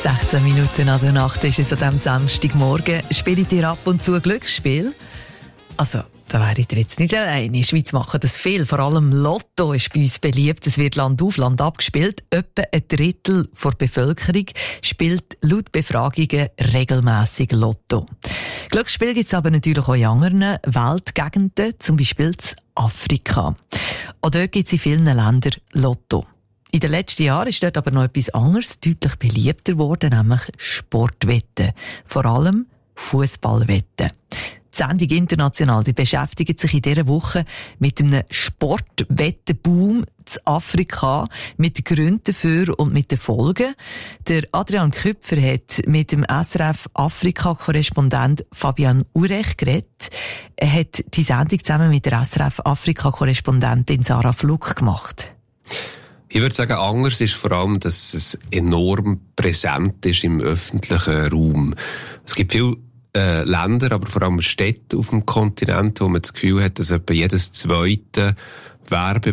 16 Minuten an der Nacht ist es an diesem Samstagmorgen. Spielt ihr ab und zu Glücksspiel? Also, da wäre ich jetzt nicht allein. In der Schweiz machen das viel. Vor allem Lotto ist bei uns beliebt. Es wird Land auf, Land ab gespielt. Etwa ein Drittel der Bevölkerung spielt laut Befragungen regelmässig Lotto. Glücksspiel gibt es aber natürlich auch in anderen Weltgegenden, zum Beispiel in Afrika. Auch dort gibt es in vielen Ländern Lotto. In den letzten Jahren ist dort aber noch etwas anderes deutlich beliebter geworden, nämlich Sportwetten. Vor allem Fußballwetten. Die Sendung International, die beschäftigt sich in dieser Woche mit einem Sportwettenboom in Afrika, mit den Gründen dafür und mit den Folgen. Der Adrian Küpfer hat mit dem SRF Afrika-Korrespondent Fabian Urech geredet. Er hat die Sendung zusammen mit der SRF Afrika-Korrespondentin Sarah Fluck gemacht. Ich würde sagen, anders ist vor allem, dass es enorm präsent ist im öffentlichen Raum. Es gibt viele Länder, aber vor allem Städte auf dem Kontinent, wo man das Gefühl hat, dass etwa jedes zweite